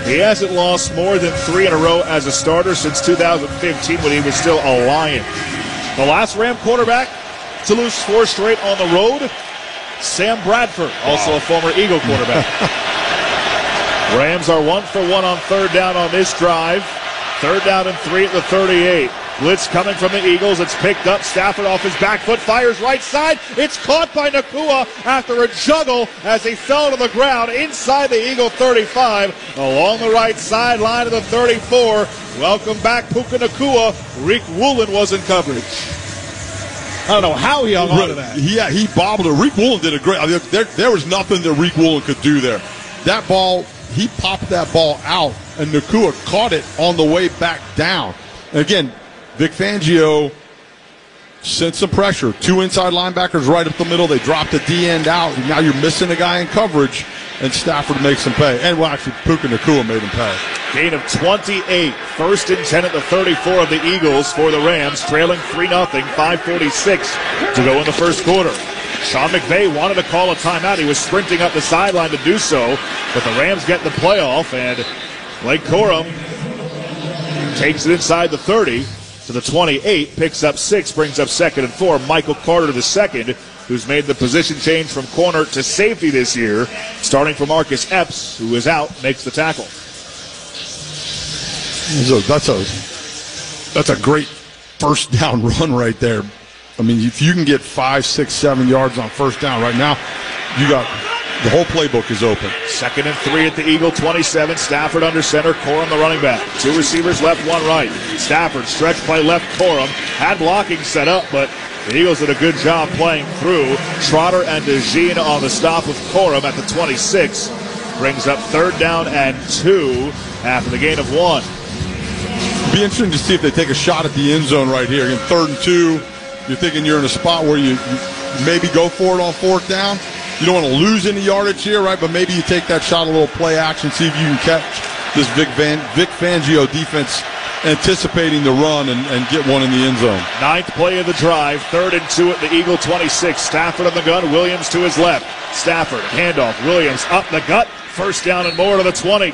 He hasn't lost more than 3 in a row as a starter since 2015 when he was still a Lion. The last Ram quarterback to lose 4 straight on the road, Sam Bradford, also a former Eagle quarterback. Rams are 1 for 1 on third down on this drive. Third down and 3 at the 38. Blitz coming from the Eagles. It's picked up. Stafford off his back foot, fires right side. It's caught by Nacua after a juggle as he fell to the ground inside the Eagle 35 along the right sideline of the 34. Welcome back, Puka Nacua. Rick Woolen was in coverage. I don't know how he hung on to that. Yeah, he bobbled it. Rick Woolen did a great. I mean, there was nothing that Rick Woolen could do there. That ball, he popped that ball out, and Nacua caught it on the way back down. And again, Vic Fangio sent some pressure. 2 inside linebackers right up the middle. They dropped the D end out. And now you're missing a guy in coverage, and Stafford makes him pay. And, well, actually, Puka Nacua made him pay. Gain of 28. First and 10 at the 34 of the Eagles for the Rams, trailing 3-0, 5:46 to go in the first quarter. Sean McVay wanted to call a timeout. He was sprinting up the sideline to do so, but the Rams get the playoff, and Blake Corum takes it inside the 30 to the 28, picks up 6, brings up 2nd and 4. Michael Carter the second, who's made the position change from corner to safety this year, starting for Marcus Epps, who is out, makes the tackle. So that's a great first down run right there. I mean, if you can get 5, 6, 7 yards on first down right now, you got the whole playbook is open. 2nd and 3 at the Eagle 27. Stafford under center, Corum the running back. 2 receivers left, 1 right. Stafford stretch play left, Corum had blocking set up, but the Eagles did a good job playing through. Trotter and DeJean on the stop with Corum at the 26. Brings up 3rd down and 2 after the gain of 1. It'll be interesting to see if they take a shot at the end zone right here. Again, 3rd and 2. You're thinking you're in a spot where you maybe go for it on 4th down. You don't want to lose any yardage here, right? But maybe you take that shot, a little play action, see if you can catch this Vic Fangio defense anticipating the run and get one in the end zone. 9th play of the drive, 3rd and 2 at the Eagle 26. Stafford on the gun, Williams to his left. Stafford, handoff, Williams up the gut. First down and more to the 20.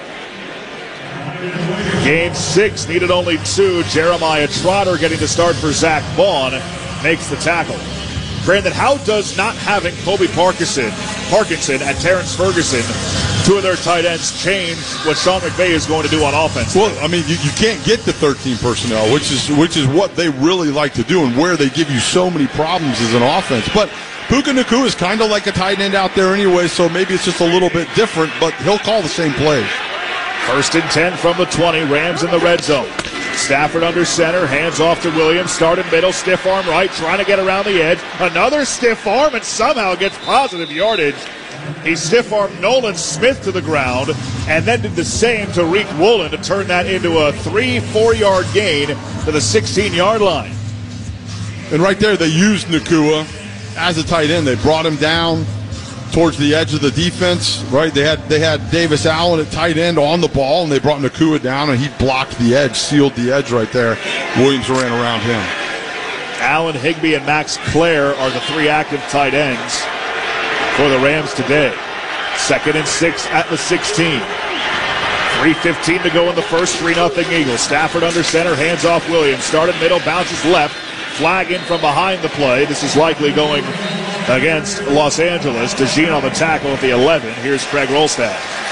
Gain 6, needed only 2. Jeremiah Trotter getting to start for Zach Vaughn makes the tackle. Brandon, how does not having Colby Parkinson and Terrence Ferguson, 2 of their tight ends, change what Sean McVay is going to do on offense? Well, I mean, you can't get to 13 personnel, which is what they really like to do and where they give you so many problems as an offense. But Puka Nacua is kind of like a tight end out there anyway, so maybe it's just a little bit different, but he'll call the same plays. 1st and 10 from the 20, Rams in the red zone. Stafford under center, hands off to Williams, started middle, stiff arm right, trying to get around the edge. Another stiff arm and somehow gets positive yardage. He stiff armed Nolan Smith to the ground and then did the same to Rick Woolen to turn that into a 3-4 yard gain to the 16-yard line. And right there they used Nacua as a tight end. They brought him down towards the edge of the defense, right? They had Davis Allen at tight end on the ball, and they brought Nacua down, and he blocked the edge, sealed the edge right there. Williams ran around him. Allen, Higbee, and Max Clare are the 3 active tight ends for the Rams today. 2nd and 6 at the 16. 3:15 to go in the first, 3-0 Eagles. Stafford under center, hands off Williams. Started middle, bounces left. Flag in from behind the play. This is likely going against Los Angeles. DeJean on the tackle at the 11. Here's Craig Rolstad.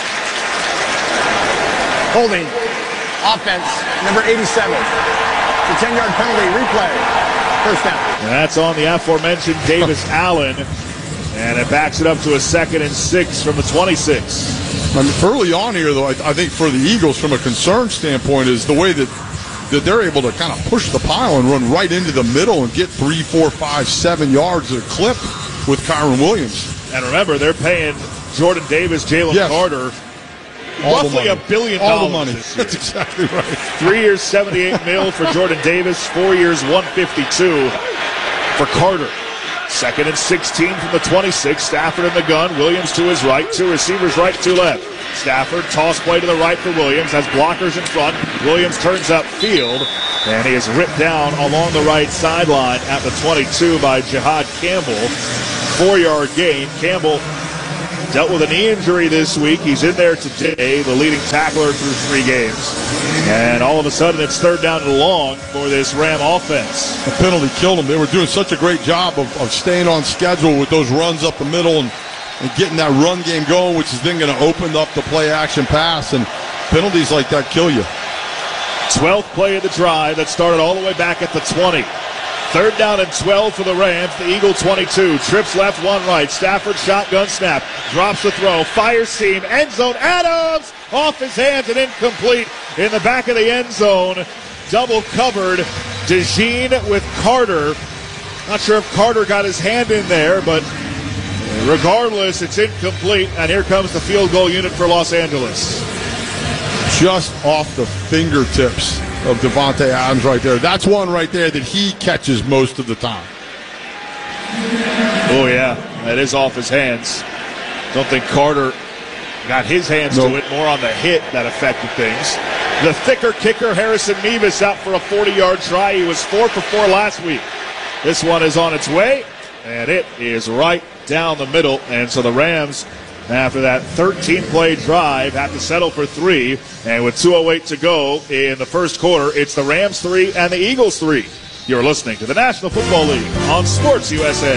Holding. Offense, number 87. It's a 10-yard penalty. Replay. First down. And that's on the aforementioned Davis Allen. And it backs it up to a 2nd and 6 from the 26. I mean, early on here, though, I think for the Eagles, from a concern standpoint, is the way that they're able to kind of push the pile and run right into the middle and get 3, 4, 5, 7 yards at a clip with Kyron Williams. And remember, they're paying Jordan Davis, Jalen Carter, roughly $1 billion. All the money. This year. That's exactly right. 3 years, $78 million for Jordan Davis. 4 years, $152 for Carter. 2nd and 16 from the 26. Stafford in the gun. Williams to his right. 2 receivers right, 2 left. Stafford, toss play to the right for Williams. Has blockers in front. Williams turns up field. And he is ripped down along the right sideline at the 22 by Jihad Campbell. 4-yard gain. Campbell dealt with a knee injury this week. He's in there today, the leading tackler through 3 games. And all of a sudden, it's 3rd down and long for this Ram offense. The penalty killed them. They were doing such a great job of staying on schedule with those runs up the middle and getting that run game going, which is then going to open up the play-action pass. And penalties like that kill you. 12th play of the drive that started all the way back at the 20. 3rd down and 12 for the Rams. The Eagle 22. Trips left, 1 right. Stafford shotgun snap. Drops the throw. Fire seam. End zone. Adams off his hands and incomplete in the back of the end zone. Double covered. DeJean with Carter. Not sure if Carter got his hand in there, but regardless, it's incomplete. And here comes the field goal unit for Los Angeles. Just off the fingertips of Davante Adams right there. That's one right there that he catches most of the time. Oh, yeah. That is off his hands. Don't think Carter got his hands to it. More on the hit that affected things. The thicker kicker, Harrison Mevis, out for a 40-yard try. He was 4 for 4 last week. This one is on its way, and it is right down the middle. And so the Rams, after that 13-play drive, have to settle for 3. And with 2:08 to go in the first quarter, it's the Rams 3 and the Eagles 3. You're listening to the National Football League on Sports USA.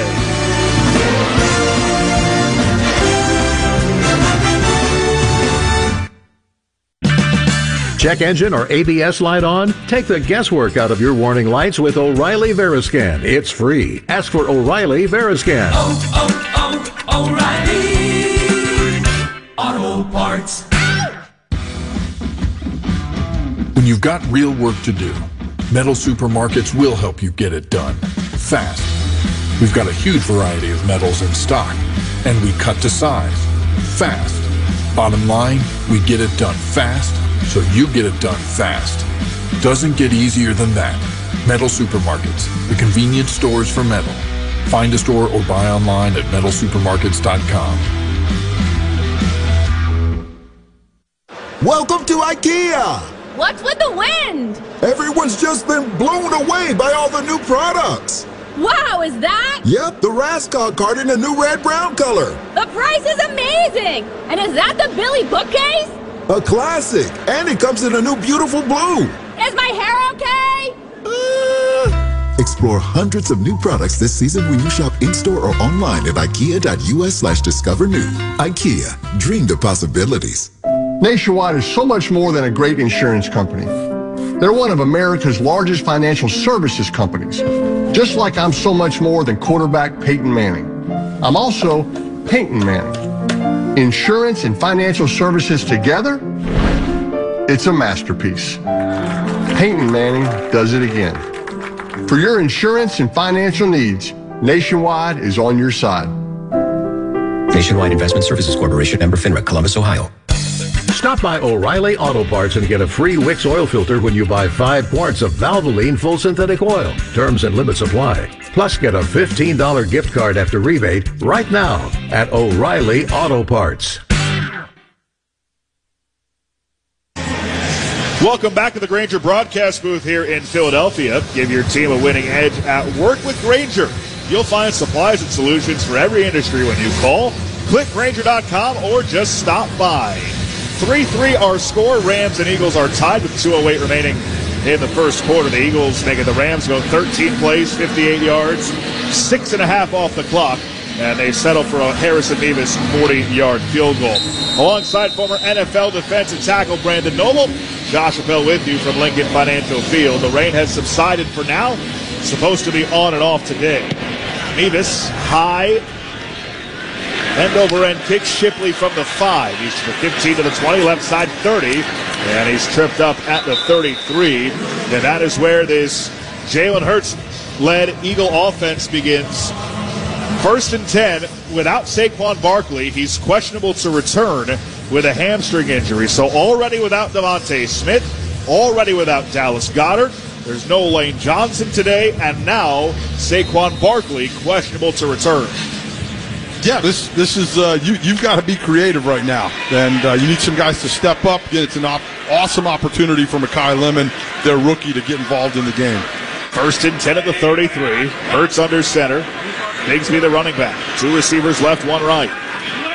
Check engine or ABS light on? Take the guesswork out of your warning lights with O'Reilly Veriscan. It's free. Ask for O'Reilly Veriscan. O'Reilly Auto Parts. When you've got real work to do, Metal Supermarkets will help you get it done fast. We've got a huge variety of metals in stock, and we cut to size fast. Bottom line, we get it done fast, so you get it done fast. Doesn't get easier than that. Metal Supermarkets, the convenience stores for metal. Find a store or buy online at metalsupermarkets.com. Welcome to IKEA! What's with the wind? Everyone's just been blown away by all the new products. Wow, is that? Yep, the Rascog cart in a new red-brown color. The price is amazing! And is that the Billy bookcase? A classic, and it comes in a new beautiful blue. Is my hair okay? Explore hundreds of new products this season when you shop in-store or online at ikea.us/discover new. IKEA, dream the possibilities. Nationwide is so much more than a great insurance company. They're one of America's largest financial services companies. Just like I'm so much more than quarterback Peyton Manning. I'm also Peyton Manning. Insurance and financial services together, it's a masterpiece. Peyton Manning does it again. For your insurance and financial needs, Nationwide is on your side. Nationwide Investment Services Corporation, member FINRA, Columbus, Ohio. Stop by O'Reilly Auto Parts and get a free Wix oil filter when you buy 5 quarts of Valvoline full synthetic oil. Terms and limits apply. Plus, get a $15 gift card after rebate right now at O'Reilly Auto Parts. Welcome back to the Grainger broadcast booth here in Philadelphia. Give your team a winning edge at work with Grainger. You'll find supplies and solutions for every industry when you call. Click Grainger.com or just stop by. 3-3 our score. Rams and Eagles are tied with 2:08 remaining in the first quarter. The Eagles making the Rams go 13 plays, 58 yards, 6.5 off the clock, and they settle for a Harrison Mevis 40-yard field goal. Alongside former NFL defensive tackle Brandon Noble, Josh Appel with you from Lincoln Financial Field. The rain has subsided for now. It's supposed to be on and off today. Mevis high. End over end kick. Shipley from the 5. He's to the 15 to the 20, left side 30. And he's tripped up at the 33. And that is where this Jalen Hurts-led Eagle offense begins. 1st and 10 without Saquon Barkley. He's questionable to return with a hamstring injury. So already without Devontae Smith, already without Dallas Goedert. There's no Lane Johnson today. And now Saquon Barkley questionable to return. Yeah, this is you've got to be creative right now, and you need some guys to step up. Again, it's an awesome opportunity for Mekhi Lemon, their rookie, to get involved in the game. 1st and 10 at the 33. Hurts under center. Bigsby the running back. 2 receivers left, 1 right.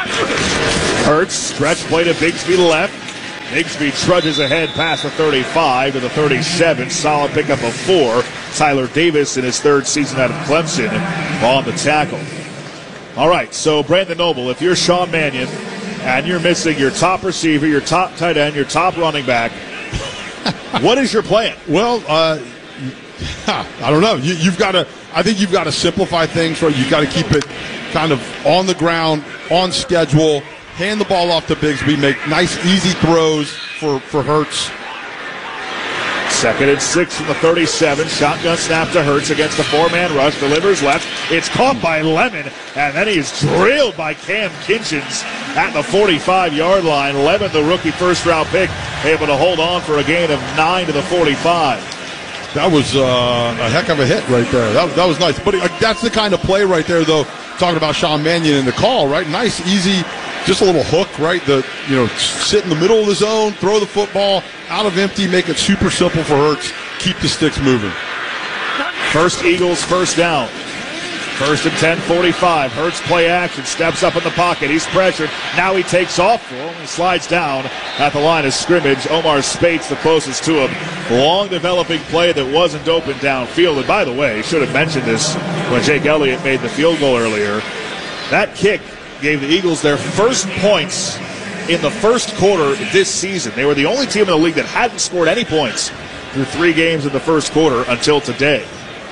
Hurts, stretch play to Bigsby left. Bigsby trudges ahead past the 35 to the 37. Solid pickup of 4. Tyler Davis in his 3rd season out of Clemson on the tackle. All right, so Brandon Noble, if you're Sean Mannion and you're missing your top receiver, your top tight end, your top running back, what is your plan? Well, I don't know. I think you've got to simplify things. Right? You've got to keep it kind of on the ground, on schedule. Hand the ball off to Bigsby. Make nice, easy throws for Hurts. 2nd and 6 from the 37. Shotgun snap to Hurts against the 4-man rush. Delivers left. It's caught by Lemon, and then he's drilled by Cam Kinchens at the 45-yard line. Lemon, the rookie first-round pick, able to hold on for a gain of 9 to the 45. That was a heck of a hit right there. That was nice. But that's the kind of play right there, though, talking about Sean Mannion in the call, right? Nice, easy, just a little hook, right? Sit in the middle of the zone, throw the football out of empty, make it super simple for Hurts. Keep the sticks moving. First Eagles first down. 1st and 10, 45. Hurts play action, steps up in the pocket. He's pressured. Now he takes off for him. He slides down at the line of scrimmage. Omar Spates the closest to him. Long developing play that wasn't open downfield. And by the way, should have mentioned this when Jake Elliott made the field goal earlier. That kick gave the Eagles their first points in the first quarter this season. They were the only team in the league that hadn't scored any points through 3 games in the first quarter until today.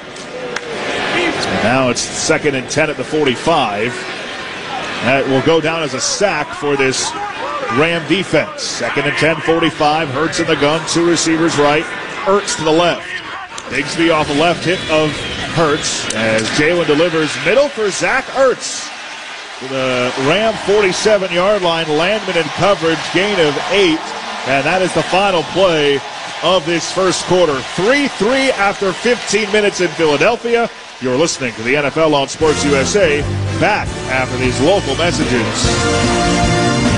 And now it's 2nd and 10 at the 45. That will go down as a sack for this Ram defense. 2nd and 10, 45. Hurts in the gun, 2 receivers right. Ertz to the left. Bigsby off the left hip of Hurts as Jalen delivers middle for Zach Ertz. To the Ram 47-yard line. Landman in coverage, gain of 8. And that is the final play of this first quarter. 3-3 after 15 minutes in Philadelphia. You're listening to the NFL on Sports USA. Back after these local messages.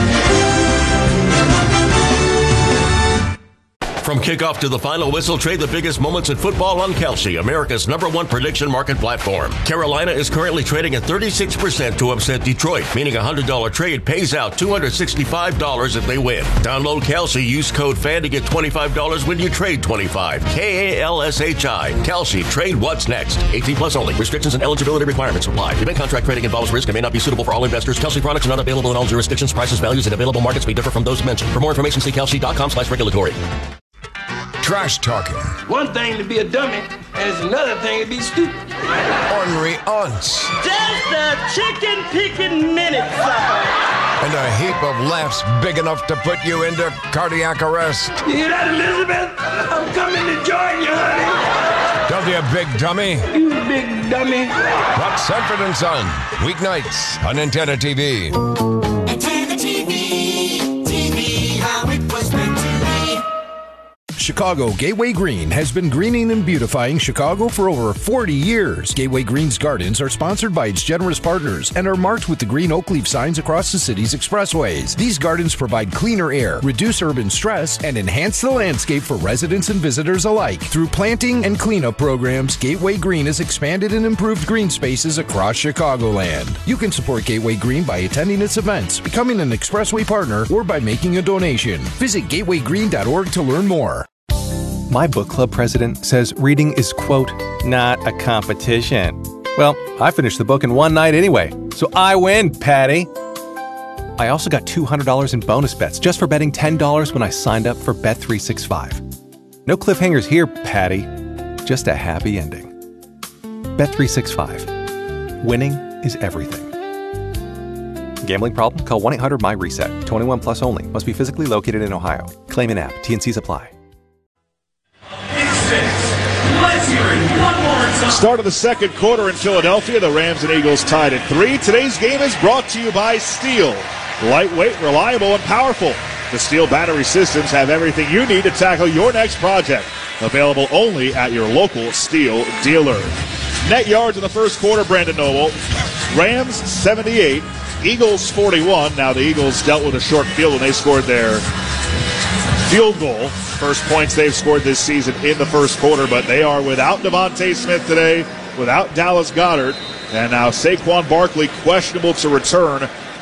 From kickoff to the final whistle, trade the biggest moments in football on Kalshi, America's #1 prediction market platform. Carolina is currently trading at 36% to upset Detroit, meaning a $100 trade pays out $265 if they win. Download Kalshi, use code FAN to get $25 when you trade $25. KALSHI. Kalshi, trade what's next. 18 plus only. Restrictions and eligibility requirements apply. Event contract trading involves risk and may not be suitable for all investors. Kalshi products are not available in all jurisdictions. Prices, values, and available markets may differ from those mentioned. For more information, see kalshi.com/regulatory. Trash talking. One thing to be a dummy, and it's another thing to be stupid. Ornery aunts. Just a chicken picking minute, sucker. And a heap of laughs big enough to put you into cardiac arrest. You hear that, Elizabeth? I'm coming to join you, honey. Don't you, big dummy? You big dummy. Watch Sanford and Son, weeknights on Antenna TV. Antenna TV, TV, how it was meant to be. Chicago Gateway Green has been greening and beautifying Chicago for over 40 years. Gateway Green's gardens are sponsored by its generous partners and are marked with the green oak leaf signs across the city's expressways. These gardens provide cleaner air, reduce urban stress, and enhance the landscape for residents and visitors alike. Through planting and cleanup programs, Gateway Green has expanded and improved green spaces across Chicagoland. You can support Gateway Green by attending its events, becoming an expressway partner, or by making a donation. Visit gatewaygreen.org to learn more. My book club president says reading is, quote, not a competition. Well, I finished the book in one night anyway, so I win, Patty. I also got $200 in bonus bets just for betting $10 when I signed up for Bet365. No cliffhangers here, Patty. Just a happy ending. Bet365. Winning is everything. Gambling problem? Call 1-800-MY-RESET. 21 plus only. Must be physically located in Ohio. Claim in app. T&Cs apply. Let's hear it one more time. Start of the second quarter in Philadelphia. The Rams and Eagles tied at 3. Today's game is brought to you by Steel. Lightweight, reliable, and powerful. The Steel battery systems have everything you need to tackle your next project. Available only at your local Steel dealer. Net yards in the first quarter, Brandon Noble. Rams 78, Eagles 41. Now the Eagles dealt with a short field when they scored their field goal. First points they've scored this season in the first quarter, but they are without Devontae Smith today, without Dallas Goedert, and now Saquon Barkley questionable to return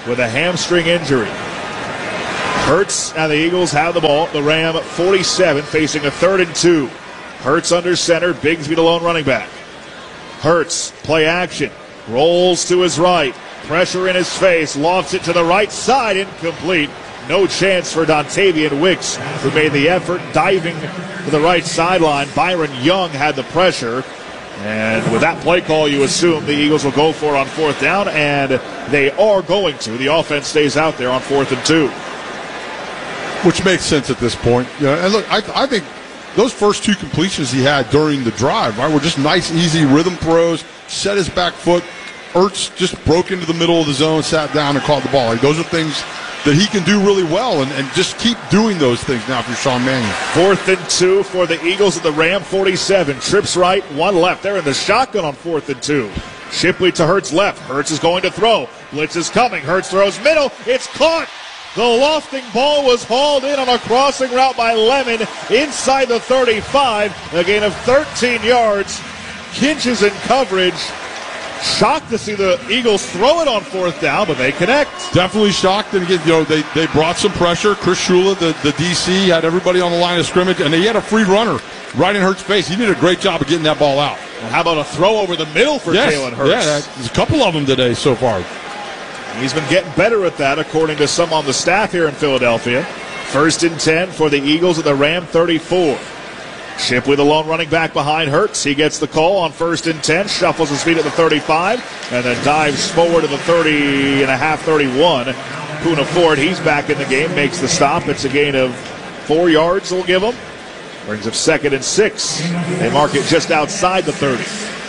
with a hamstring injury. Hurts and the Eagles have the ball. The Ram 47 facing a 3rd and 2. Hurts under center. Bigsby the lone running back. Hurts, play action. Rolls to his right. Pressure in his face. Lofts it to the right side. Incomplete. No chance for Dontavian Wicks, who made the effort, diving to the right sideline. Byron Young had the pressure. And with that play call, you assume the Eagles will go for it on 4th down, and they are going to. The offense stays out there on 4th and 2. Which makes sense at this point. And look, I think those first 2 completions he had during the drive, right, were just nice, easy rhythm throws, set his back foot. Ertz just broke into the middle of the zone, sat down, and caught the ball. Like, those are things that he can do really well, and just keep doing those things now if you're Sean Mannion. 4th and 2 for the Eagles at the Ram 47. Trips right, 1 left. They're in the shotgun on 4th and 2. Shipley to Hurts left. Hurts is going to throw. Blitz is coming. Hurts throws middle. It's caught. The lofting ball was hauled in on a crossing route by Lemon inside the 35. A gain of 13 yards. Kinches in coverage. Shocked to see the Eagles throw it on 4th down, but they connect. Definitely shocked. And again, they brought some pressure. Chris Shula, the DC, had everybody on the line of scrimmage, and he had a free runner right in Hurts' face. He did a great job of getting that ball out. And how about a throw over the middle for Jalen Hurts? Yeah, there's a couple of them today so far. He's been getting better at that, according to some on the staff here in Philadelphia. 1st and 10 for the Eagles at the Ram 34. Shipley, the lone running back behind Hurts. He gets the call on 1st and 10, shuffles his feet at the 35, and then dives forward to the 30.5, 31. Poona Ford, he's back in the game, makes the stop. It's a gain of 4 yards they'll give him. Brings up 2nd and 6. They mark it just outside the 30.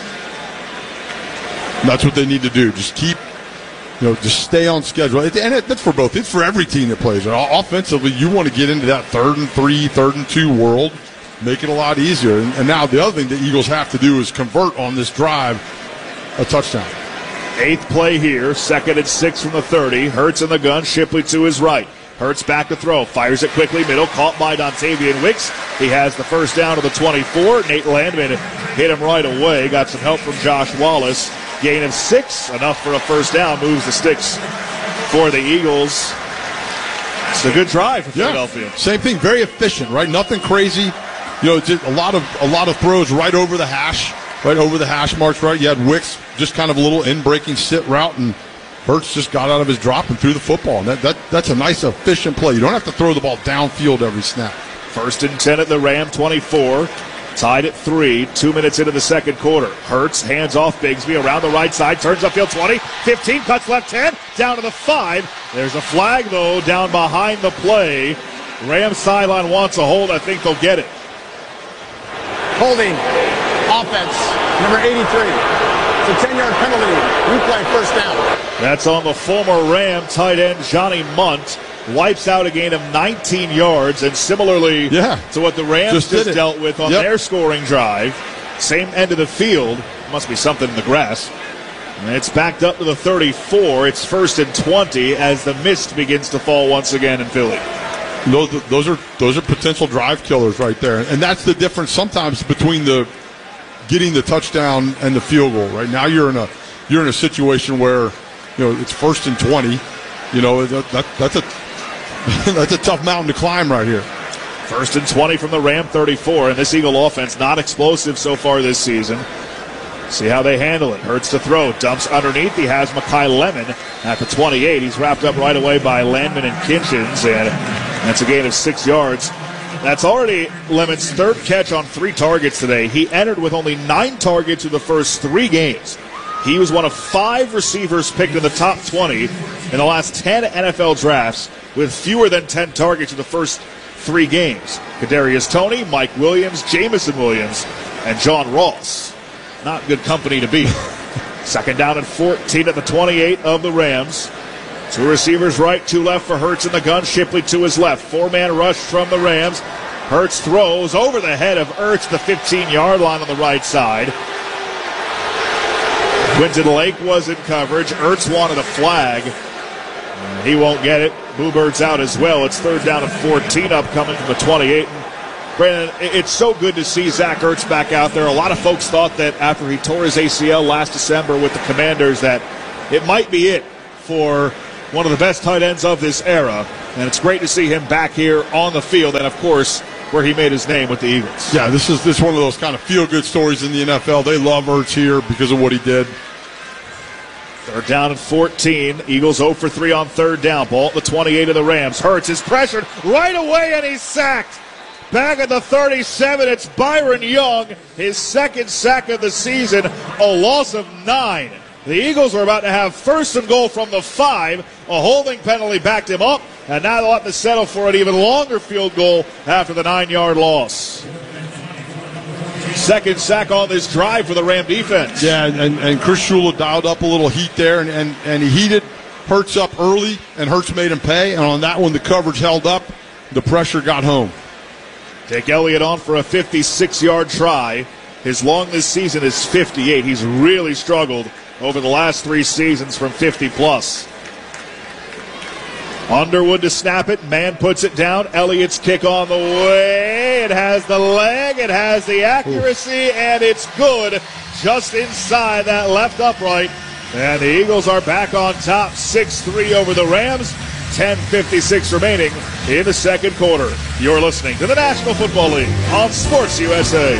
And that's what they need to do. Just keep, just stay on schedule. And that's for both. It's for every team that plays. Offensively, you want to get into that 3rd and 3, 3rd and 2 world. Make it a lot easier. And now the other thing the Eagles have to do is convert on this drive a touchdown. 8th play here. 2nd and 6 from the 30. Hurts in the gun. Shipley to his right. Hurts back to throw. Fires it quickly. Middle. Caught by Dontavian Wicks. He has the first down to the 24. Nate Landman hit him right away. Got some help from Josh Wallace. Gain of 6. Enough for a first down. Moves the sticks for the Eagles. It's a good drive for Philadelphia. Same thing. Very efficient, right? Nothing crazy. Just a lot of throws right over the hash marks, right? You had Wicks, just kind of a little in-breaking sit route, and Hurts just got out of his drop and threw the football. And that's a nice, efficient play. You don't have to throw the ball downfield every snap. 1st and 10 at the Ram 24. Tied at 3, 2 minutes into the second quarter. Hurts, hands off Bigsby around the right side, turns upfield 20, 15, cuts left 10, down to the 5. There's a flag, though, down behind the play. Rams sideline wants a hold. I think they'll get it. Holding, offense, number 83. It's a 10-yard penalty. Replay, first down. That's on the former Ram tight end Johnny Munt. Wipes out a gain of 19 yards, and similarly to what the Rams just dealt with on their scoring drive. Same end of the field. Must be something in the grass. And it's backed up to the 34. It's 1st and 20 as the mist begins to fall once again in Philly. Those are potential drive killers right there, and that's the difference sometimes between the getting the touchdown and the field goal. Right now, you're in a situation where it's 1st and 20. That's a tough mountain to climb right here. 1st and 20 from the Ram 34, and this Eagle offense not explosive so far this season. See how they handle it. Hurts to throw. Dumps underneath. He has Makai Lemon at the 28. He's wrapped up right away by Landman and Kinchins, and that's a gain of 6 yards. That's already Lemon's 3rd catch on 3 targets today. He entered with only 9 targets in the first 3 games. He was one of 5 receivers picked in the top 20 in the last 10 NFL drafts with fewer than 10 targets in the first 3 games. Kadarius Toney, Mike Williams, Jamison Williams, and John Ross. Not good company to be. 2nd down and 14 at the 28 of the Rams. 2 receivers right, 2 left for Hurts in the gun. Shipley to his left. 4-man rush from the Rams. Hurts throws over the head of Ertz, the 15-yard line on the right side. Quinton Lake was in coverage. Ertz wanted a flag. He won't get it. Boo Bird's out as well. It's 3rd down and 14 upcoming from the 28. Brandon, it's so good to see Zach Ertz back out there. A lot of folks thought that after he tore his ACL last December with the Commanders that it might be it for one of the best tight ends of this era, and it's great to see him back here on the field and, of course, where he made his name with the Eagles. Yeah, this is one of those kind of feel-good stories in the NFL. They love Ertz here because of what he did. They're down at 14. Eagles 0 for 3 on third down. Ball at the 28 of the Rams. Hurts is pressured right away, and he's sacked. Back at the 37, it's Byron Young, his second sack of the season, a loss of 9. The Eagles are about to have first and goal from the 5. A holding penalty backed him up, and now they'll have to settle for an even longer field goal after the 9-yard loss. Second sack on this drive for the Ram defense. Yeah, and Chris Shula dialed up a little heat there, and he heated Hurts up early, and Hurts made him pay. And on that one, the coverage held up. The pressure got home. Jake Elliott on for a 56-yard try. His long this season is 58. He's really struggled over the last 3 seasons from 50-plus. Underwood to snap it. Man puts it down. Elliott's kick on the way. It has the leg. It has the accuracy, and it's good just inside that left upright. And the Eagles are back on top, 6-3 over the Rams. 10:56 remaining in the second quarter. You're listening to the National Football League on Sports USA.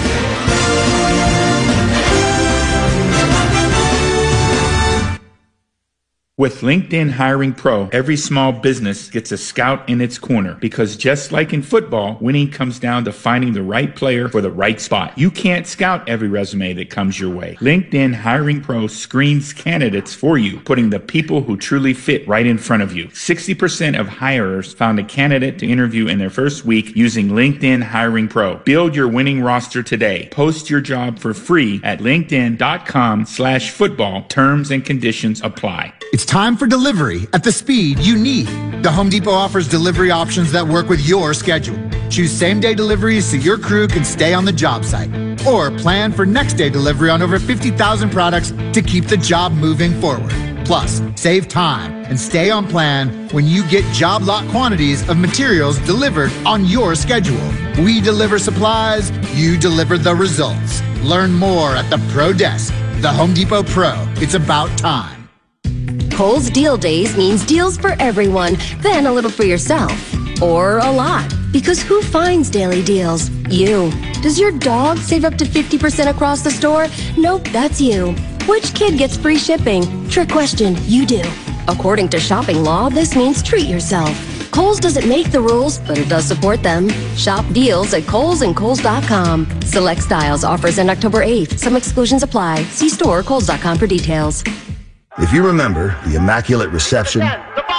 With LinkedIn Hiring Pro, every small business gets a scout in its corner, because just like in football, winning comes down to finding the right player for the right spot. You can't scout every resume that comes your way. LinkedIn Hiring Pro screens candidates for you, putting the people who truly fit right in front of you. 60% of hirers found a candidate to interview in their first week using LinkedIn Hiring Pro. Build your winning roster today. Post your job for free at linkedin.com/football. Terms and conditions apply. It's time for delivery at the speed you need. The Home Depot offers delivery options that work with your schedule. Choose same-day deliveries so your crew can stay on the job site. Or plan for next-day delivery on over 50,000 products to keep the job moving forward. Plus, save time and stay on plan when you get job lot quantities of materials delivered on your schedule. We deliver supplies, you deliver the results. Learn more at the Pro Desk. The Home Depot Pro. It's about time. Kohl's Deal Days means deals for everyone, then a little for yourself. Or a lot. Because who finds daily deals? You. Does your dog save up to 50% across the store? Nope, that's you. Which kid gets free shipping? Trick question, you do. According to shopping law, this means treat yourself. Kohl's doesn't make the rules, but it does support them. Shop deals at Kohl's and Kohl's.com. Select styles, offers end October 8th. Some exclusions apply. See store or Kohl's.com for details. If you remember the immaculate reception, the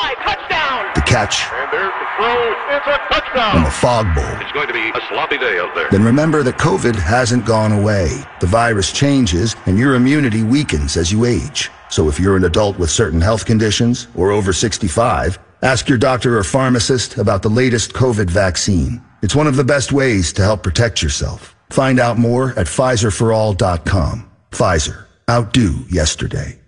catch, and there's the throw, it's a touchdown, and the fog bowl, it's going to be a sloppy day out there. Then remember that COVID hasn't gone away. The virus changes, and your immunity weakens as you age. So if you're an adult with certain health conditions or over 65, ask your doctor or pharmacist about the latest COVID vaccine. It's one of the best ways to help protect yourself. Find out more at PfizerForAll.com. Pfizer. Outdo yesterday.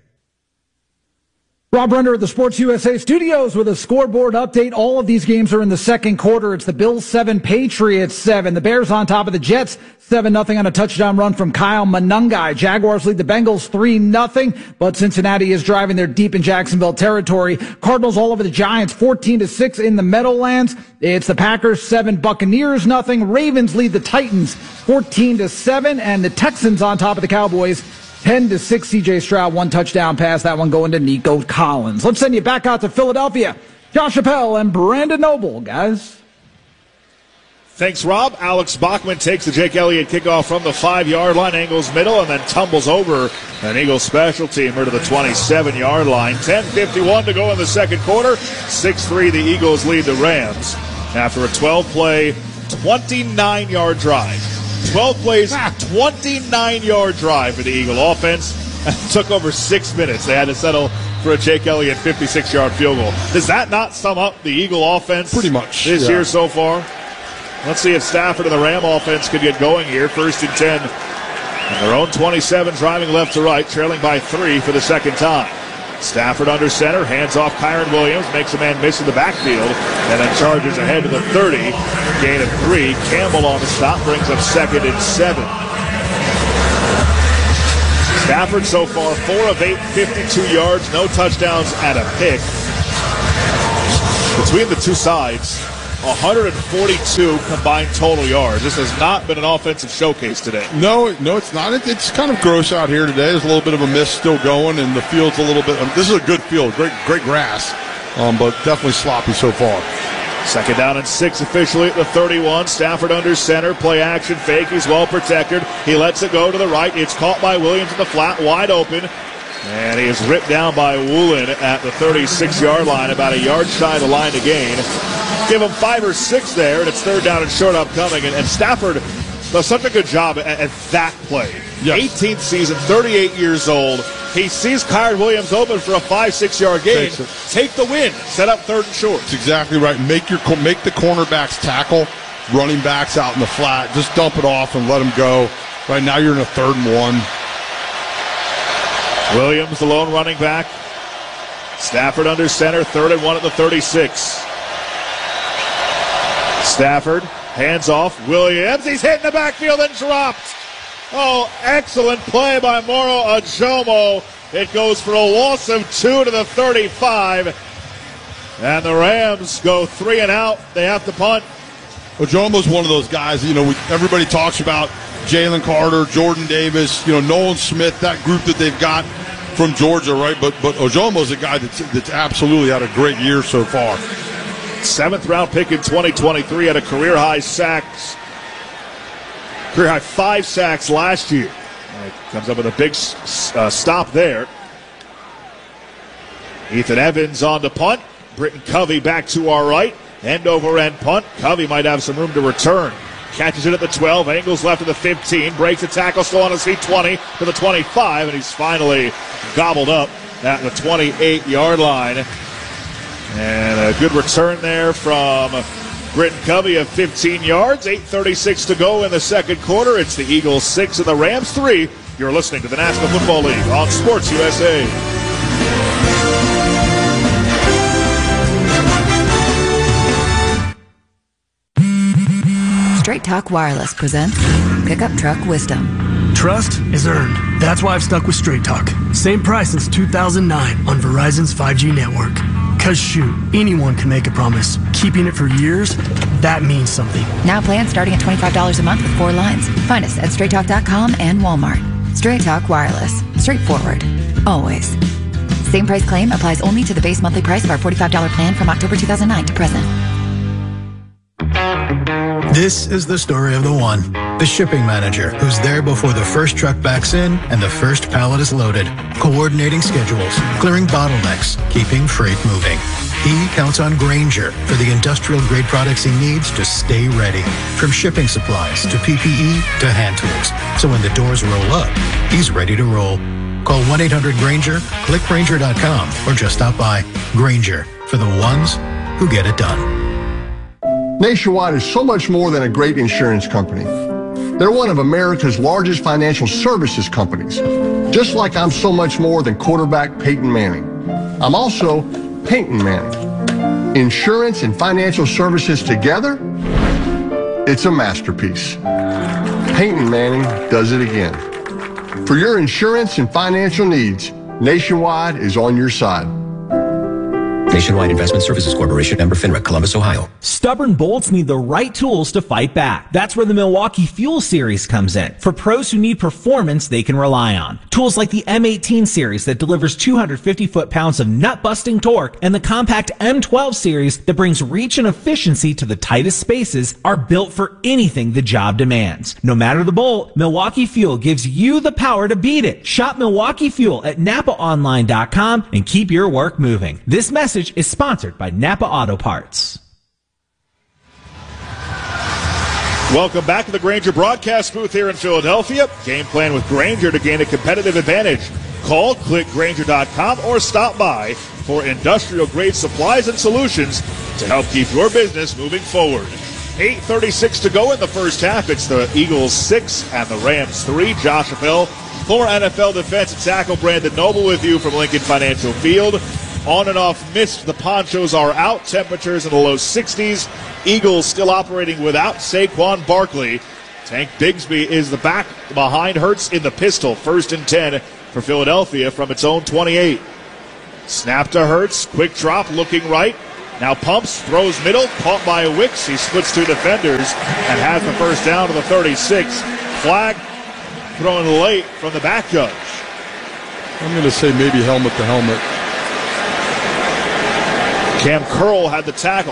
Rob Render at the Sports USA studios with a scoreboard update. All of these games are in the second quarter. It's the Bills 7, Patriots 7. The Bears on top of the Jets 7-0 on a touchdown run from Kyle Monangai. Jaguars lead the Bengals 3-0, but Cincinnati is driving there deep in Jacksonville territory. Cardinals all over the Giants 14-6 in the Meadowlands. It's the Packers 7, Buccaneers 0. Ravens lead the Titans 14-7, and the Texans on top of the Cowboys 10-6, C.J. Stroud, 1 touchdown pass. That one going to Nico Collins. Let's send you back out to Philadelphia. Josh Appel and Brandon Noble, guys. Thanks, Rob. Alex Bachman takes the Jake Elliott kickoff from the 5-yard line, angles middle, and then tumbles over an Eagles special teamer to the 27-yard line. 10:51 to go in the second quarter. 6-3, the Eagles lead the Rams after a 12-play, 29-yard drive. 12 plays, 29-yard drive for the Eagle offense. It took over 6 minutes. They had to settle for a Jake Elliott 56-yard field goal. Does that not sum up the Eagle offense pretty much this year so far? Let's see if Stafford and the Ram offense could get going here. 1st and 10. And their own 27, driving left to right, trailing by 3 for the second time. Stafford under center, hands off Kyron Williams, makes a man miss in the backfield, and then charges ahead to the 30. Gain of 3. Campbell on the stop, brings up 2nd and 7. Stafford so far 4 of 8, 52 yards, no touchdowns, and a pick. Between the two sides, 142 combined total yards. This has not been an offensive showcase today. No, it's not. It's kind of gross out here today. There's a little bit of a mist still going, and the field's a little bit. This is a good field, great grass, but definitely sloppy so far. Second down and 6 officially at the 31. Stafford under center, play action fake. He's well protected. He lets it go to the right. It's caught by Williams in the flat, wide open. And he is ripped down by Woolen at the 36-yard line, about a yard shy of the line to gain. Give him 5 or 6 there, and it's third down and short upcoming. And Stafford does such a good job at that play. Yes. 18th season, 38 years old. He sees Kyren Williams open for a 5-6 yard gain. Take the win. Set up third and short. That's exactly right. Make the cornerbacks tackle, running backs out in the flat. Just dump it off and let them go. Right now you're in a 3rd and 1. Williams, the lone running back. Stafford under center, 3rd and 1 at the 36. Stafford, hands off. Williams, he's hit in the backfield and dropped. Oh, excellent play by Moro Ojomo. It goes for a loss of 2 to the 35. And the Rams go 3 and out. They have to punt. Ojomo's one of those guys, everybody talks about Jalen Carter, Jordan Davis, Nolan Smith, that group that they've got from Georgia, right? But Ojomo's a guy that's absolutely had a great year so far. 7th round pick in 2023, had a career high 5 sacks last year. Comes up with a big stop there. Ethan Evans on to punt. Britton Covey back to our right. End over end punt. Covey might have some room to return. Catches it at the 12, angles left at the 15, breaks a tackle, still on his feet, 20 to the 25, and he's finally gobbled up at the 28-yard line. And a good return there from Britton Covey of 15 yards, 8:36 to go in the second quarter. It's the Eagles 6 and the Rams 3. You're listening to the National Football League on Sports USA. Straight Talk Wireless presents Pickup Truck Wisdom. Trust is earned. That's why I've stuck with Straight Talk. Same price since 2009 on Verizon's 5G network. Cause shoot, anyone can make a promise. Keeping it for years, that means something. Now plans starting at $25 a month with 4 lines. Find us at StraightTalk.com and Walmart. Straight Talk Wireless. Straightforward. Always. Same price claim applies only to the base monthly price of our $45 plan from October 2009 to present. This is the story of the one, the shipping manager, who's there before the first truck backs in and the first pallet is loaded, coordinating schedules, clearing bottlenecks, keeping freight moving. He counts on Grainger for the industrial-grade products he needs to stay ready, from shipping supplies to PPE to hand tools. So when the doors roll up, he's ready to roll. Call 1-800-GRAINGER, click Grainger.com, or just stop by. Grainger, for the ones who get it done. Nationwide is so much more than a great insurance company. They're one of America's largest financial services companies. Just like I'm so much more than quarterback Peyton Manning. I'm also Peyton Manning. Insurance and financial services together, it's a masterpiece. Peyton Manning does it again. For your insurance and financial needs, Nationwide is on your side. Nationwide Investment Services Corporation, member FINRA, Columbus, Ohio. Stubborn bolts need the right tools to fight back. That's where the Milwaukee Fuel Series comes in. For pros who need performance they can rely on. Tools like the M18 series that delivers 250 foot-pounds of nut-busting torque and the compact M12 series that brings reach and efficiency to the tightest spaces are built for anything the job demands. No matter the bolt, Milwaukee Fuel gives you the power to beat it. Shop Milwaukee Fuel at NapaOnline.com and keep your work moving. This message is sponsored by Napa Auto Parts. Welcome back to the Grainger broadcast booth here in Philadelphia. Game plan with Grainger to gain a competitive advantage. Call, click Grainger.com, or stop by for industrial-grade supplies and solutions to help keep your business moving forward. 8:36 to go in the first half. It's the Eagles 6 and the Rams 3. Josh Appel, former NFL defensive tackle Brandon Noble with you from Lincoln Financial Field. On and off mist, the ponchos are out. Temperatures in the low 60s. Eagles still operating without Saquon Barkley. Tank Bigsby is the back behind Hurts in the pistol. 1st and 10 for Philadelphia from its own 28. Snap to Hurts. Quick drop, looking right. Now pumps, throws middle, caught by Wicks. He splits two defenders and has the first down to the 36. Flag thrown late from the back judge. I'm going to say maybe helmet to helmet. Cam Curl had the tackle.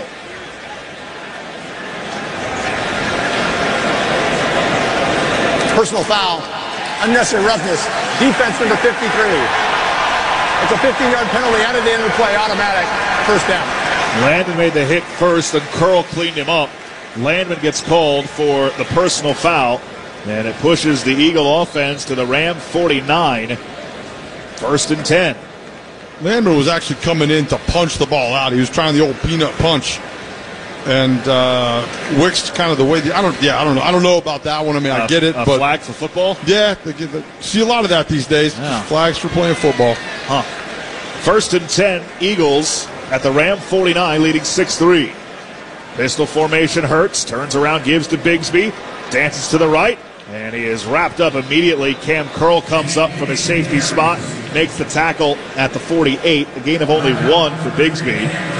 Personal foul. Unnecessary roughness. Defense number 53. It's a 15-yard penalty out of the end of the play. Automatic. First down. Landman made the hit first, and Curl cleaned him up. Landman gets called for the personal foul, and it pushes the Eagle offense to the Ram 49. First and 10. Landman was actually coming in to punch the ball out. He was trying the old peanut punch. And Wicks kind of the way I don't know. I don't know about that one. I mean, I get it, but flag for football. Yeah, see a lot of that these days. Yeah. Flags for playing football. Huh. First and 10. Eagles at the Ram 49, leading 6-3. Pistol formation. Hurts turns around, gives to Bigsby, dances to the right, and he is wrapped up immediately. Cam Curl comes up from his safety spot, makes the tackle at the 48. A gain of only 1 for Bigsby.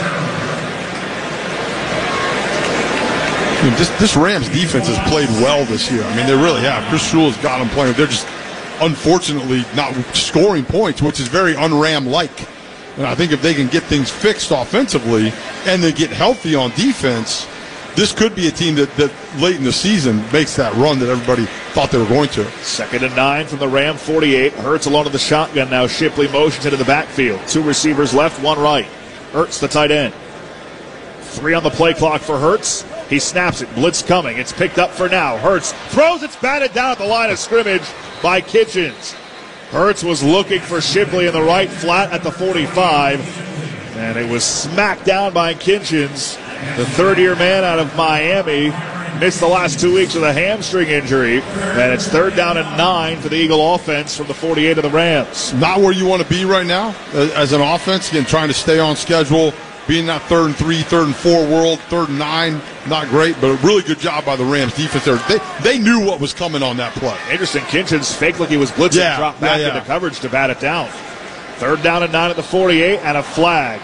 This Rams defense has played well this year. I mean, they really have. Chris Shule has got them playing. They're just, unfortunately, not scoring points, which is very un-Ram-like. And I think if they can get things fixed offensively and they get healthy on defense, this could be a team that late in the season makes that run that everybody thought they were going to. 2nd and 9 from the Ram 48. Hurts along to the shotgun now. Shipley motions into the backfield. 2 receivers left, 1 right. Hurts the tight end. 3 on the play clock for Hurts. He snaps it. Blitz coming. It's picked up for now. Hurts throws. It's batted down at the line of scrimmage by Kitchens. Hurts was looking for Shipley in the right flat at the 45. And it was smacked down by Kitchens. The third-year man out of Miami missed the last 2 weeks with a hamstring injury. And it's 3rd down and 9 for the Eagle offense from the 48 of the Rams. Not where you want to be right now as an offense. Again, trying to stay on schedule. Being that 3rd and 3, 3rd and 4 world, 3rd and 9, not great, but a really good job by the Rams defense there. They knew what was coming on that play. Interesting. Kitchens faked like he was blitzing, dropped back into coverage to bat it down. 3rd down and 9 at the 48, and a flag.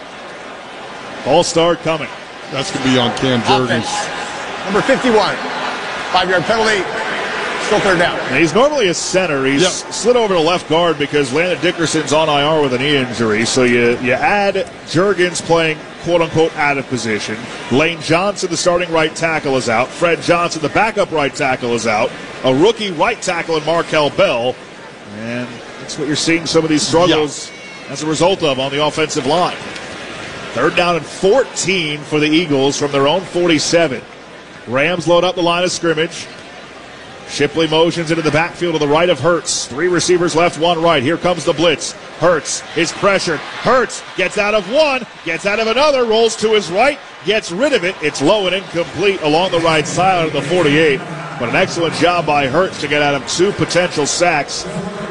Ball start coming. That's going to be on Cam Jurgens. Number 51. 5-yard penalty. Still 3rd down. Now, he's normally a center. He's slid over to left guard because Landon Dickerson's on IR with a knee injury. So you add Jurgens playing quote-unquote out of position. Lane Johnson, the starting right tackle, is out. Fred Johnson, the backup right tackle, is out. A rookie right tackle in Markel Bell. And that's what you're seeing some of these struggles as a result of on the offensive line. 3rd down and 14 for the Eagles from their own 47. Rams load up the line of scrimmage. Shipley motions into the backfield to the right of Hurts. 3 receivers left, 1 right. Here comes the blitz. Hurts is pressured. Hurts gets out of 1, gets out of another, rolls to his right, gets rid of it. It's low and incomplete along the right side of the 48. But an excellent job by Hurts to get out of 2 potential sacks.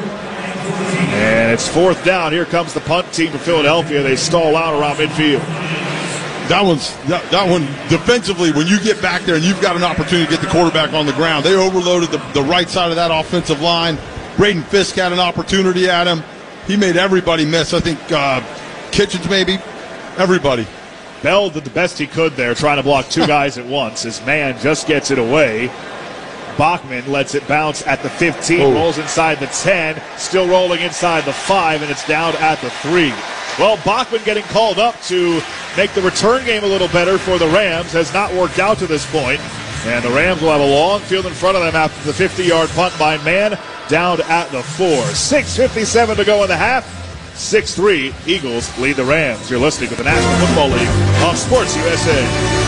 And it's 4th down. Here comes the punt team for Philadelphia. They stall out around midfield. That one defensively, when you get back there and you've got an opportunity to get the quarterback on the ground, they overloaded the right side of that offensive line. Braden Fisk had an opportunity at him. He made everybody miss. I think Kitchens maybe. Everybody. Bell did the best he could there, trying to block 2 guys at once. His man just gets it away. Bachman lets it bounce at the 15, rolls inside the 10, still rolling inside the 5, and it's down at the 3. Well, Bachman getting called up to make the return game a little better for the Rams has not worked out to this point. And the Rams will have a long field in front of them after the 50-yard punt by Mann down at the 4. 6:57 to go in the half. 6-3, Eagles lead the Rams. You're listening to the National Football League on Sports USA.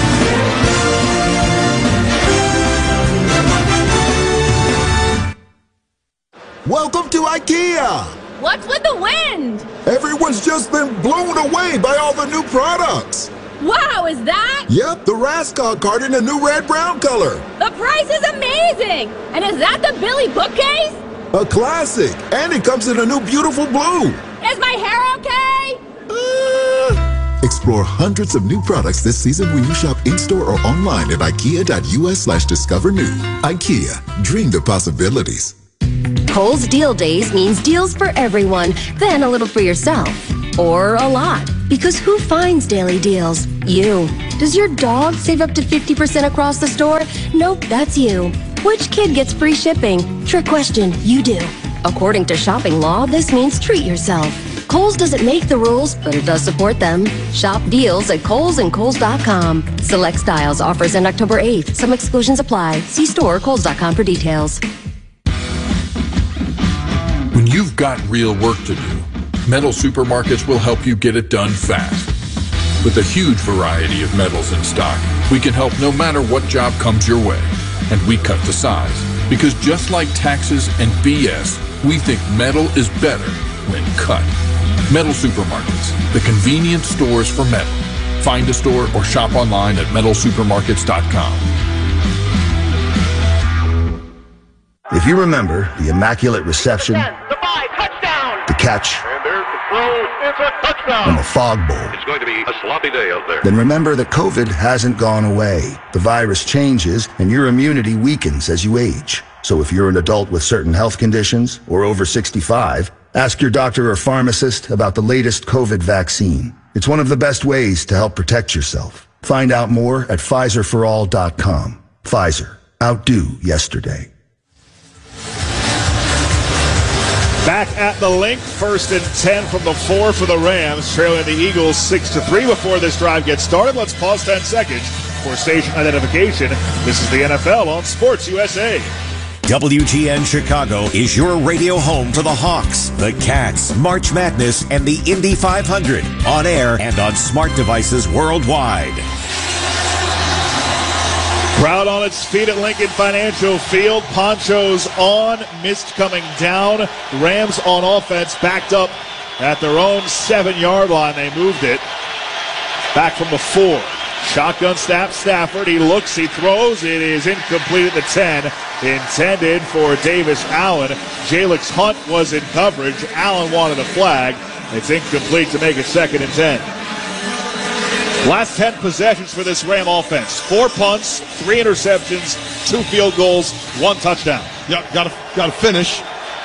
Welcome to IKEA. What's with the wind? Everyone's just been blown away by all the new products. Wow, is that? Yep, the Raskog cart in a new red-brown color. The price is amazing. And is that the Billy bookcase? A classic. And it comes in a new beautiful blue. Is my hair okay? Explore hundreds of new products this season when you shop in-store or online at ikea.us/discover new. IKEA, dream the possibilities. Kohl's Deal Days means deals for everyone, then a little for yourself. Or a lot. Because who finds daily deals? You. Does your dog save up to 50% across the store? Nope, that's you. Which kid gets free shipping? Trick question, you do. According to shopping law, this means treat yourself. Kohl's doesn't make the rules, but it does support them. Shop deals at Kohl's and Kohl's.com. Select styles offers end October 8th. Some exclusions apply. See store or Kohl's.com for details. When you've got real work to do, Metal Supermarkets will help you get it done fast. With a huge variety of metals in stock, we can help no matter what job comes your way. And we cut the size. Because just like taxes and BS, we think metal is better when cut. Metal Supermarkets, the convenient stores for metal. Find a store or shop online at metalsupermarkets.com. If you remember the immaculate reception, the catch, and the fog bowl, It's going to be a sloppy day out there. then remember that COVID hasn't gone away. The virus changes and your immunity weakens as you age. So if you're an adult with certain health conditions or over 65, ask your doctor or pharmacist about the latest COVID vaccine. It's one of the best ways to help protect yourself. Find out more at PfizerForAll.com. Pfizer. Outdo yesterday. Back at the link, 1st and 10 from the 4 for the Rams, trailing the Eagles 6-3 before this drive gets started. Let's pause 10 seconds for station identification. This is the NFL on Sports USA. WGN Chicago is your radio home for the Hawks, the Cats, March Madness, and the Indy 500. On air and on smart devices worldwide. Crowd on its feet at Lincoln Financial Field. Ponchos on, mist coming down. Rams on offense, backed up at their own 7-yard line. They moved it back from the 4. Shotgun snap, Stafford. He looks, he throws. It is incomplete at the 10. Intended for Davis Allen. Jalix Hunt was in coverage. Allen wanted a flag. It's incomplete to make it 2nd and 10. Last 10 possessions for this Ram offense. 4 punts, 3 interceptions, 2 field goals, 1 touchdown. Yep, gotta finish.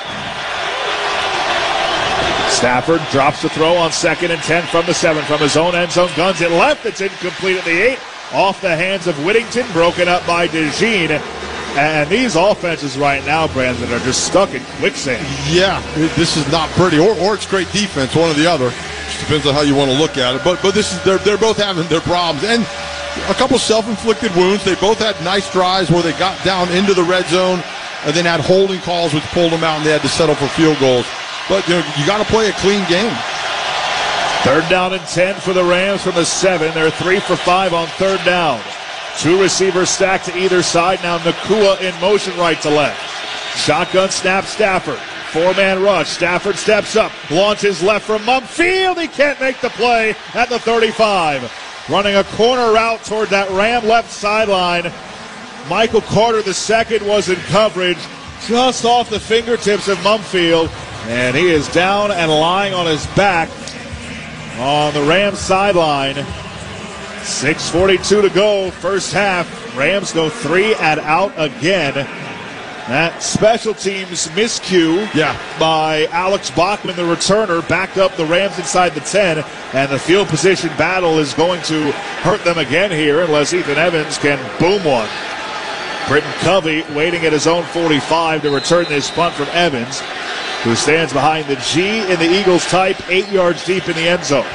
Stafford drops the throw on 2nd and 10 from the 7 from his own end zone. Guns it left. It's incomplete at the 8. Off the hands of Whittington, broken up by DeJean. And these offenses right now, Brandon, are just stuck in quicksand. Yeah, this is not pretty, or it's great defense, one or the other. Just depends on how you want to look at it. But this is they're both having their problems, and a couple self-inflicted wounds. They both had nice drives where they got down into the red zone, and then had holding calls which pulled them out, and they had to settle for field goals. But you got to play a clean game. 3rd down and 10 for the Rams from the 7. They're 3 for 5 on 3rd down. 2 receivers stacked to either side. Now Nakua in motion right to left. Shotgun snap, Stafford. 4-man rush. Stafford steps up. Launches left from Mumfield. He can't make the play at the 35. Running a corner route toward that Ram left sideline. Michael Carter II was in coverage just off the fingertips of Mumfield. And he is down and lying on his back on the Rams sideline. 6:42 to go, first half. Rams go 3 and out again. That special teams miscue by Alex Bachman, the returner, backed up the Rams inside the 10, and the field position battle is going to hurt them again here unless Ethan Evans can boom one. Britton Covey waiting at his own 45 to return this punt from Evans, who stands behind the G in the Eagles type, 8 yards deep in the end zone.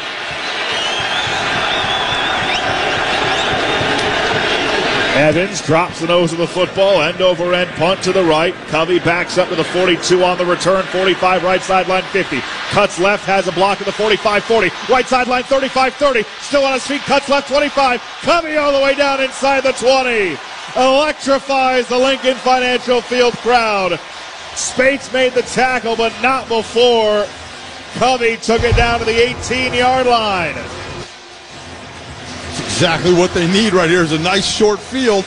Evans drops the nose of the football, end over end punt to the right. Covey backs up to the 42 on the return, 45 right sideline 50. Cuts left, has a block at the 45-40. Right sideline 35-30, still on his feet, cuts left 25. Covey all the way down inside the 20. Electrifies the Lincoln Financial Field crowd. Spates made the tackle, but not before Covey took it down to the 18-yard line. Exactly what they need right here is a nice short field.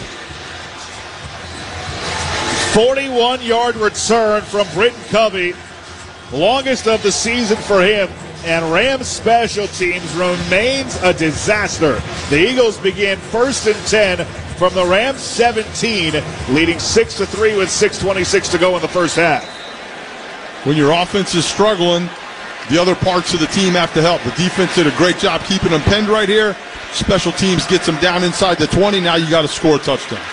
41-yard return from Britton Covey. Longest of the season for him. And Rams special teams remains a disaster. The Eagles begin 1st and 10 from the Rams 17, leading 6-3 with 6:26 to go in the first half. When your offense is struggling, The other parts of the team have to help. The defense did a great job keeping them pinned right here. Special teams gets them down inside the 20. Now you got to score a touchdown.